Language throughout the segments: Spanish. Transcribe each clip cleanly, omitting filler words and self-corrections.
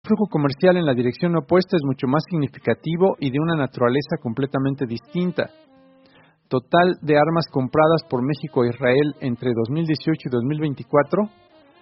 flujo comercial en la dirección opuesta es mucho más significativo y de una naturaleza completamente distinta. Total de armas compradas por México e Israel entre 2018 y 2024,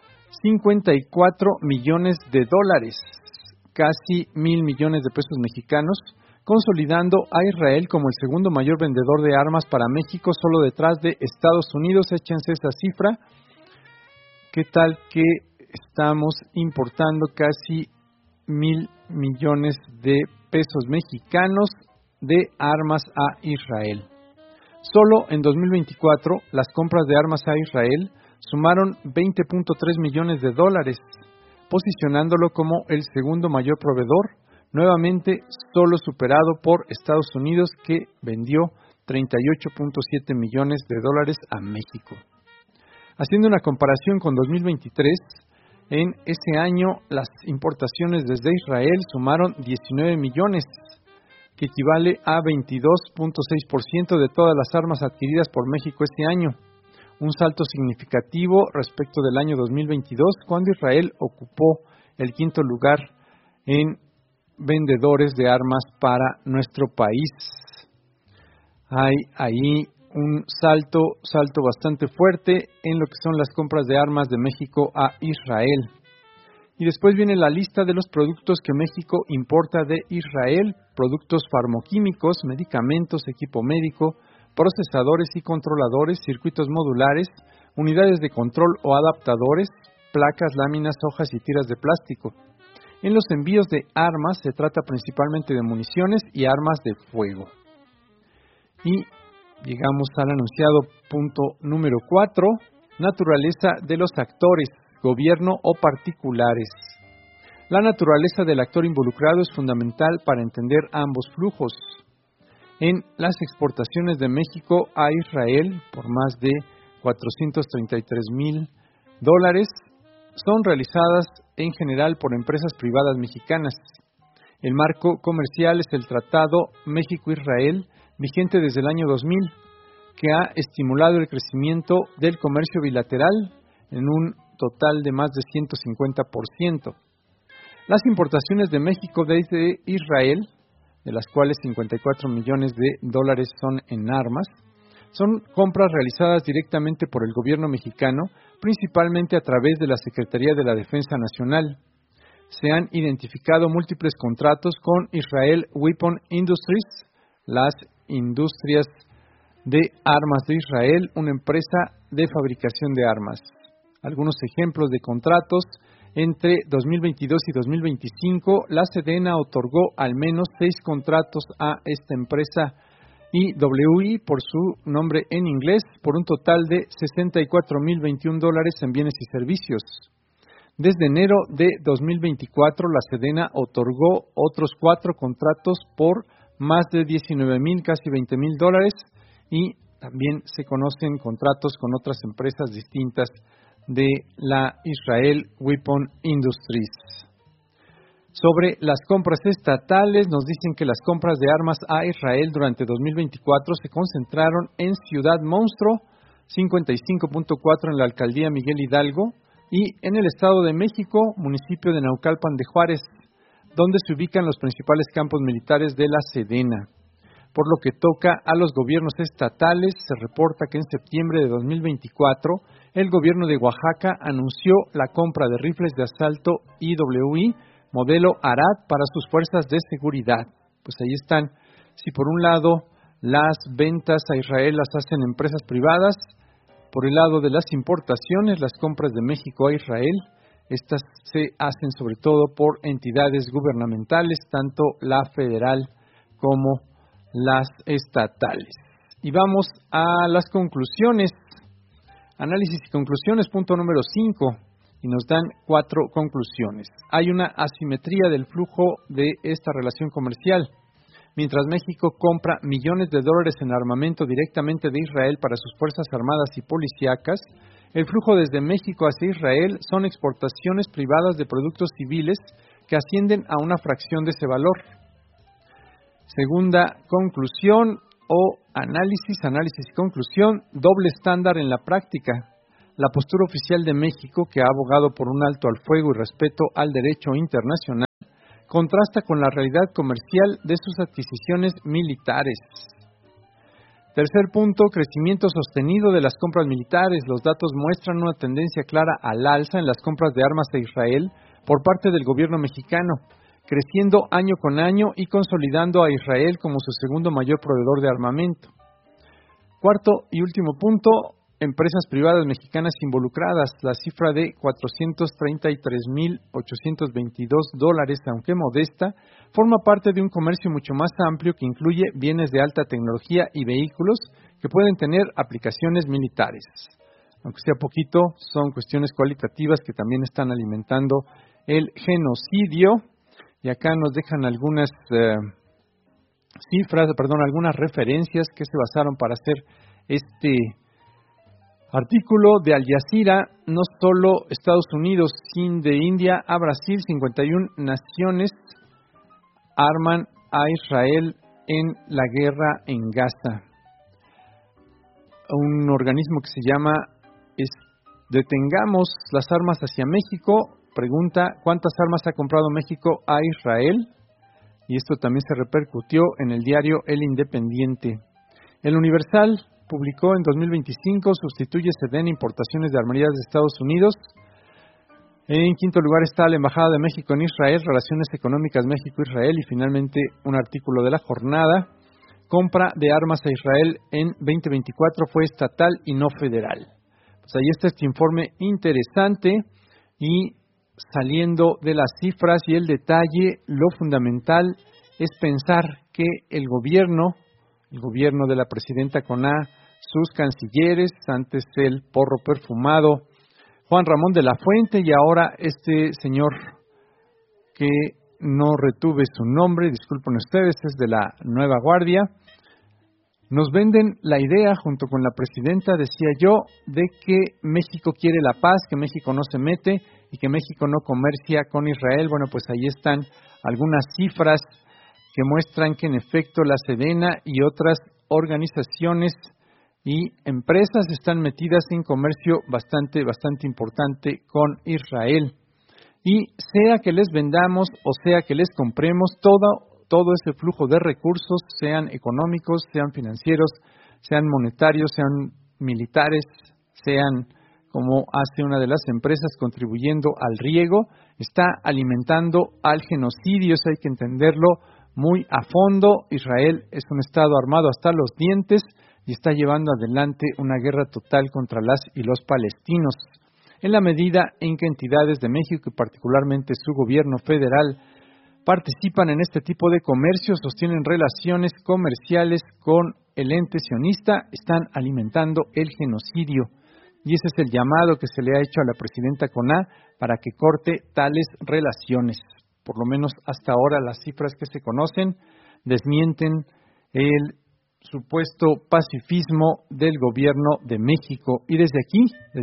54 millones de dólares, casi 1,000 millones de pesos mexicanos, consolidando a Israel como el segundo mayor vendedor de armas para México, solo detrás de Estados Unidos. Échense esa cifra. ¿Qué tal que estamos importando casi 1,000 millones de pesos mexicanos de armas a Israel? Solo en 2024, las compras de armas a Israel sumaron 20.3 millones de dólares, posicionándolo como el segundo mayor proveedor, nuevamente solo superado por Estados Unidos, que vendió 38.7 millones de dólares a México. Haciendo una comparación con 2023, en ese año las importaciones desde Israel sumaron 19 millones, que equivale a 22.6% de todas las armas adquiridas por México este año, un salto significativo respecto del año 2022, cuando Israel ocupó el quinto lugar en vendedores de armas para nuestro país. Hay ahí un salto bastante fuerte en lo que son las compras de armas de México a Israel. Y después viene la lista de los productos que México importa de Israel: productos farmoquímicos, medicamentos, equipo médico, procesadores y controladores, circuitos modulares, unidades de control o adaptadores, placas, láminas, hojas y tiras de plástico. En los envíos de armas se trata principalmente de municiones y armas de fuego. Y llegamos al anunciado punto número 4, naturaleza de los actores, gobierno o particulares. La naturaleza del actor involucrado es fundamental para entender ambos flujos. En las exportaciones de México a Israel, por más de 433,000 dólares, son realizadas en general por empresas privadas mexicanas. El marco comercial es el Tratado México-Israel, vigente desde el año 2000, que ha estimulado el crecimiento del comercio bilateral en un total de más de 150%. Las importaciones de México desde Israel, de las cuales 54 millones de dólares son en armas, son compras realizadas directamente por el gobierno mexicano, principalmente a través de la Secretaría de la Defensa Nacional. Se han identificado múltiples contratos con Israel Weapon Industries, las industrias de armas de Israel, una empresa de fabricación de armas. Algunos ejemplos de contratos: entre 2022 y 2025, la Sedena otorgó al menos 6 contratos a esta empresa IWI, por su nombre en inglés, por un total de 64,021 dólares en bienes y servicios. Desde enero de 2024, la Sedena otorgó otros 4 contratos por más de 19,000, casi 20,000 dólares, y también se conocen contratos con otras empresas distintas de la Israel Weapon Industries. Sobre las compras estatales, nos dicen que las compras de armas a Israel durante 2024 se concentraron en Ciudad Monstruo, 55.4 en la alcaldía Miguel Hidalgo, y en el Estado de México, municipio de Naucalpan de Juárez, donde se ubican los principales campos militares de la Sedena. Por lo que toca a los gobiernos estatales, se reporta que en septiembre de 2024, el gobierno de Oaxaca anunció la compra de rifles de asalto IWI modelo Arad para sus fuerzas de seguridad. Pues ahí están. Si por un lado las ventas a Israel las hacen empresas privadas, por el lado de las importaciones, las compras de México a Israel, estas se hacen sobre todo por entidades gubernamentales, tanto la federal como las estatales. Y vamos a las conclusiones. Análisis y conclusiones, punto número 5, y nos dan 4 conclusiones. Hay una asimetría del flujo de esta relación comercial. Mientras México compra millones de dólares en armamento directamente de Israel para sus fuerzas armadas y policíacas, el flujo desde México hacia Israel son exportaciones privadas de productos civiles que ascienden a una fracción de ese valor. Segunda conclusión o análisis y conclusión: doble estándar en la práctica. La postura oficial de México, que ha abogado por un alto al fuego y respeto al derecho internacional, contrasta con la realidad comercial de sus adquisiciones militares. Tercer punto, crecimiento sostenido de las compras militares. Los datos muestran una tendencia clara al alza en las compras de armas a Israel por parte del gobierno mexicano, creciendo año con año y consolidando a Israel como su segundo mayor proveedor de armamento. Cuarto y último punto, empresas privadas mexicanas involucradas. La cifra de $433,822, aunque modesta, forma parte de un comercio mucho más amplio que incluye bienes de alta tecnología y vehículos que pueden tener aplicaciones militares. Aunque sea poquito, son cuestiones cualitativas que también están alimentando el genocidio. Y acá nos dejan algunas algunas referencias que se basaron para hacer este artículo de Al Jazeera. No solo Estados Unidos, sino de India a Brasil, 51 naciones arman a Israel en la guerra en Gaza. Un organismo que se llama Detengamos las armas hacia México pregunta ¿cuántas armas ha comprado México a Israel? Y esto también se repercutió en el diario El Independiente. El Universal publicó en 2025 sustituye Sedena importaciones de armerías de Estados Unidos. En quinto lugar está la Embajada de México en Israel, Relaciones Económicas México-Israel. Y finalmente un artículo de La Jornada, compra de armas a Israel en 2024 fue estatal y no federal. Pues ahí está este informe interesante y saliendo de las cifras y el detalle, lo fundamental es pensar que el gobierno de la presidenta Coná, sus cancilleres, antes el porro perfumado Juan Ramón de la Fuente y ahora este señor que no retuve su nombre, disculpen ustedes, es de la Nueva Guardia, nos venden la idea junto con la presidenta, decía yo, de que México quiere la paz, que México no se mete y que México no comercia con Israel. Bueno, pues ahí están algunas cifras que muestran que en efecto la Sedena y otras organizaciones y empresas están metidas en comercio bastante importante con Israel. Y sea que les vendamos o sea que les compremos, todo ese flujo de recursos, sean económicos, sean financieros, sean monetarios, sean militares, sean como hace una de las empresas contribuyendo al riego, está alimentando al genocidio. Eso hay que entenderlo muy a fondo. Israel es un Estado armado hasta los dientes y está llevando adelante una guerra total contra las y los palestinos. En la medida en que entidades de México y particularmente su gobierno federal participan en este tipo de comercio, sostienen relaciones comerciales con el ente sionista, están alimentando el genocidio. Y ese es el llamado que se le ha hecho a la presidenta Coná para que corte tales relaciones. Por lo menos hasta ahora las cifras que se conocen desmienten el supuesto pacifismo del gobierno de México. Y desde aquí,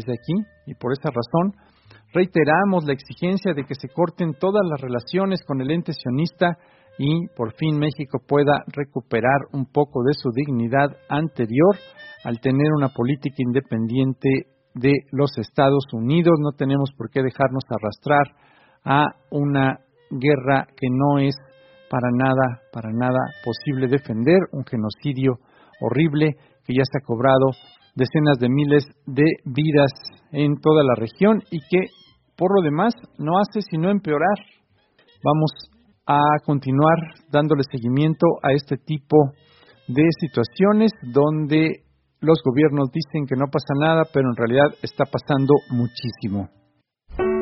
y por esa razón, reiteramos la exigencia de que se corten todas las relaciones con el ente sionista y por fin México pueda recuperar un poco de su dignidad anterior al tener una política independiente de los Estados Unidos. No tenemos por qué dejarnos arrastrar a una guerra que no es para nada posible defender, un genocidio horrible que ya se ha cobrado decenas de miles de vidas en toda la región y que por lo demás no hace sino empeorar. Vamos a continuar dándole seguimiento a este tipo de situaciones donde los gobiernos dicen que no pasa nada, pero en realidad está pasando muchísimo.